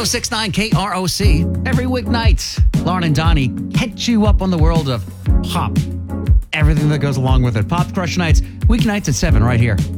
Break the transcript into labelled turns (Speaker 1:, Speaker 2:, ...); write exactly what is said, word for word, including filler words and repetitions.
Speaker 1: six nine K R O C. Every weeknight, Lauren and Donnie catch you up on the world of pop. Everything that goes along with it. Pop Crush Nights, weeknights at seven right here